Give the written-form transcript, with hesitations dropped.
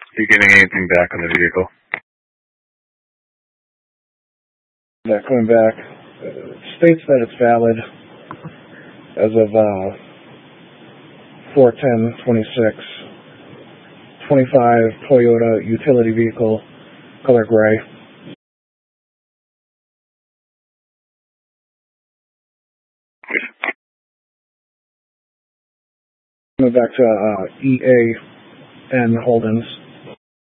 You getting anything back on the vehicle? Yeah, coming back. States that it's valid as of 4/10/26. 25 Toyota utility vehicle, color gray. Coming back to EAN Holdings.